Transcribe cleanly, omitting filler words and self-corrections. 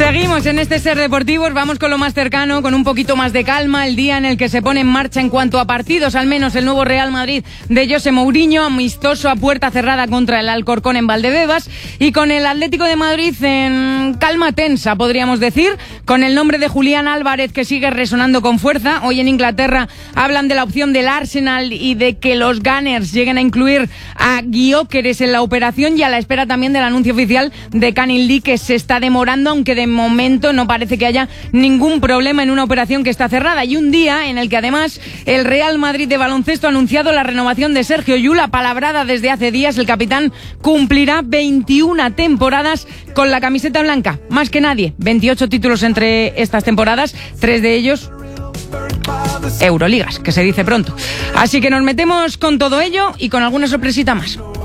Seguimos en este Ser Deportivos, vamos con lo más cercano, con un poquito más de calma, el día en el que se pone en marcha en cuanto a partidos, al menos el nuevo Real Madrid de José Mourinho, amistoso a puerta cerrada contra el Alcorcón en Valdebebas, y con el Atlético de Madrid en calma tensa, podríamos decir, con el nombre de Julián Álvarez que sigue resonando con fuerza. Hoy en Inglaterra hablan de la opción del Arsenal y de que los Gunners lleguen a incluir a Gyökeres en la operación, y a la espera también del anuncio oficial de Canning Lee, que se está demorando, aunque de momento no parece que haya ningún problema en una operación que está cerrada. Y un día en el que además el Real Madrid de baloncesto ha anunciado la renovación de Sergio Llull, palabrada desde hace días. El capitán cumplirá 21 temporadas con la camiseta blanca, más que nadie. 28 títulos entre estas temporadas, 3 de ellos Euroligas, que se dice pronto. Así que nos metemos con todo ello y con alguna sorpresita más.